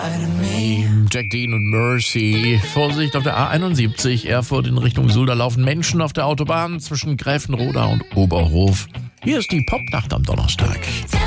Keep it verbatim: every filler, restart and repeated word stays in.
Jack Dean und Mercy. Vorsicht auf der A einundsiebzig, Erfurt in Richtung Suhl. Da laufen Menschen auf der Autobahn zwischen Gräfenroda und Oberhof. Hier ist die Popnacht am Donnerstag.